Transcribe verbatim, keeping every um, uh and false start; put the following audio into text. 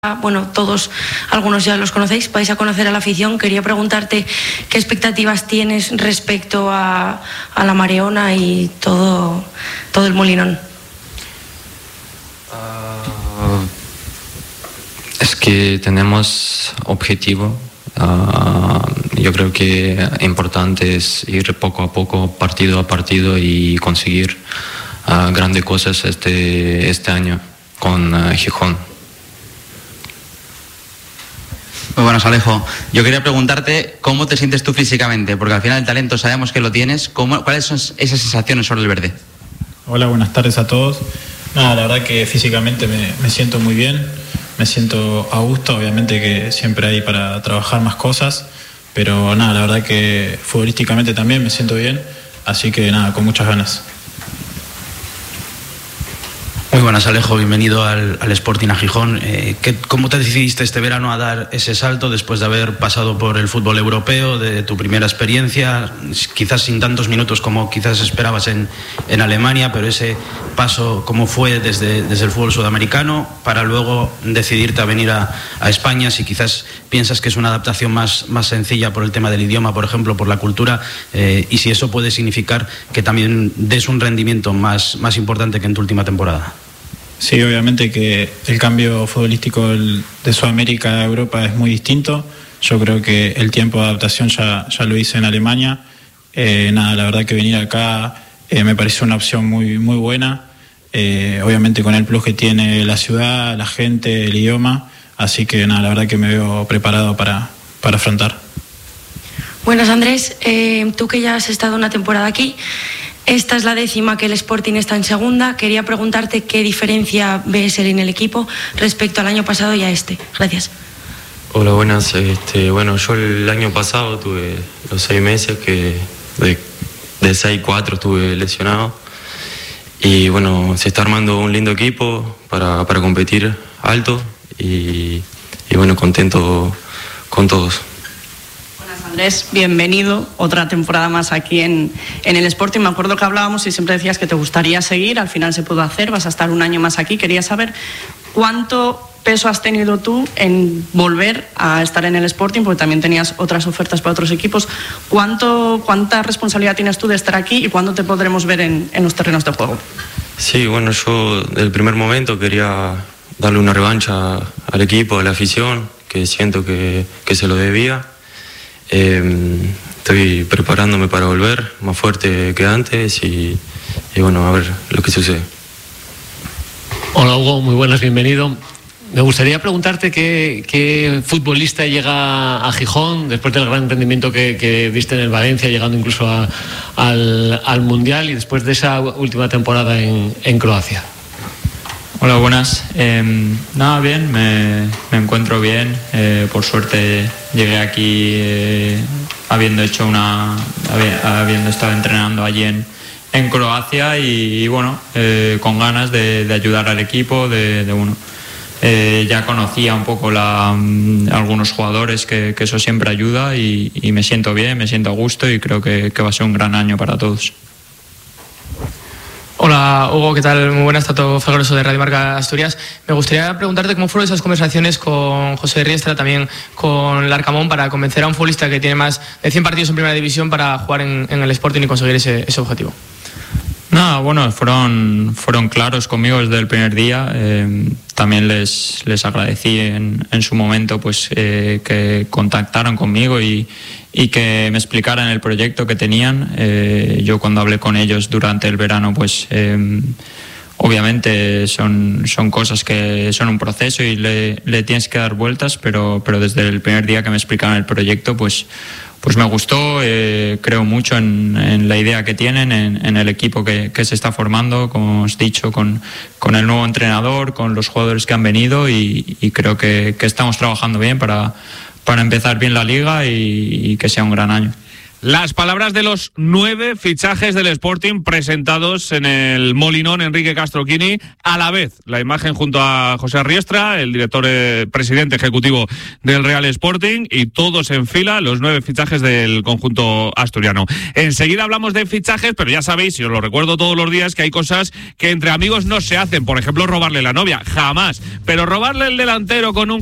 Bueno, todos, algunos ya los conocéis, vais a conocer a la afición. Quería preguntarte qué expectativas tienes respecto a, a la Mareona y todo, todo el Molinón. Uh, es que tenemos objetivo. Uh, yo creo que importante es ir poco a poco, partido a partido y conseguir uh, grandes cosas este, este año con uh, Gijón. Muy buenas, Alejo. Yo quería preguntarte cómo te sientes tú físicamente, porque al final el talento sabemos que lo tienes. ¿Cómo, ¿Cuáles son esas sensaciones sobre el verde? Hola, buenas tardes a todos. Nada, la verdad que físicamente me, me siento muy bien, me siento a gusto, obviamente que siempre hay para trabajar más cosas, pero nada, la verdad que futbolísticamente también me siento bien, así que nada, con muchas ganas. Muy buenas, Alejo, bienvenido al, al Sporting a Gijón. Eh, ¿qué, ¿Cómo te decidiste este verano a dar ese salto después de haber pasado por el fútbol europeo, de tu primera experiencia, quizás sin tantos minutos como quizás esperabas en, en Alemania, pero ese paso, cómo fue desde, desde el fútbol sudamericano para luego decidirte a venir a, a España? Si quizás piensas que es una adaptación más, más sencilla por el tema del idioma, por ejemplo, por la cultura, eh, y si eso puede significar que también des un rendimiento más, más importante que en tu última temporada. Sí, obviamente que el cambio futbolístico de Sudamérica a Europa es muy distinto. Yo creo que el tiempo de adaptación ya, ya lo hice en Alemania. Eh, nada, la verdad que venir acá eh, me parece una opción muy, muy buena. Eh, obviamente con el plus que tiene la ciudad, la gente, el idioma. Así que nada, la verdad que me veo preparado para, para afrontar. Buenas, Andrés. Eh, tú que ya has estado una temporada aquí, esta es la décima que el Sporting está en segunda. Quería preguntarte qué diferencia ves en el equipo respecto al año pasado y a este. Gracias. Hola, buenas. Este, bueno, yo el año pasado tuve los seis meses que de, de seis cuatro estuve lesionado. Y bueno, se está armando un lindo equipo para, para competir alto y, y bueno, contento con todos. Andrés, bienvenido, otra temporada más aquí en, en el Sporting. Me acuerdo que hablábamos y siempre decías que te gustaría seguir, al final se pudo hacer, vas a estar un año más aquí. Quería saber cuánto peso has tenido tú en volver a estar en el Sporting, porque también tenías otras ofertas para otros equipos. ¿Cuánto, ¿Cuánta responsabilidad tienes tú de estar aquí y cuándo te podremos ver en, en los terrenos de juego? Sí, bueno, yo desde el primer momento quería darle una revancha al equipo, a la afición, que siento que, que se lo debía. Eh, estoy preparándome para volver más fuerte que antes y, y bueno, a ver lo que sucede. Hola, Hugo, muy buenas, bienvenido. Me gustaría preguntarte qué, qué futbolista llega a Gijón después del gran rendimiento que, que diste en el Valencia, llegando incluso a, al, al Mundial, y después de esa última temporada en, en Croacia. Hola, buenas. Eh, nada, bien, me, me encuentro bien. Eh, por suerte llegué aquí eh, habiendo hecho una, habiendo estado entrenando allí en, en Croacia y, y bueno, eh, con ganas de, de ayudar al equipo, de, de bueno, eh, ya conocía un poco la, um, algunos jugadores que, que eso siempre ayuda y, y me siento bien, me siento a gusto y creo que, que va a ser un gran año para todos. Hola, Hugo, ¿qué tal? Muy buenas, Tato Falgroso de Radio Marca Asturias. Me gustaría preguntarte cómo fueron esas conversaciones con José Riestra, también con Larcamón, para convencer a un futbolista que tiene más de cien partidos en Primera División para jugar en, en el Sporting y conseguir ese, ese objetivo. Nada, bueno, fueron, fueron claros conmigo desde el primer día. Eh, también les, les agradecí en, en su momento pues, eh, que contactaron conmigo y, y que me explicaran el proyecto que tenían. Eh, yo cuando hablé con ellos durante el verano, pues eh, obviamente son, son cosas que son un proceso y le, le tienes que dar vueltas, pero, pero desde el primer día que me explicaron el proyecto, pues Pues me gustó, eh, creo mucho en, en la idea que tienen, en, en el equipo que, que se está formando, como os he dicho, con, con el nuevo entrenador, con los jugadores que han venido y, y creo que, que estamos trabajando bien para, para empezar bien la liga y, y que sea un gran año. Las palabras de los nueve fichajes del Sporting presentados en el Molinón Enrique Castroquini a la vez. La imagen junto a José Riestra, el director eh, presidente ejecutivo del Real Sporting, y todos en fila los nueve fichajes del conjunto asturiano. Enseguida hablamos de fichajes, pero ya sabéis, y os lo recuerdo todos los días, que hay cosas que entre amigos no se hacen. Por ejemplo, robarle la novia, jamás. Pero robarle el delantero con un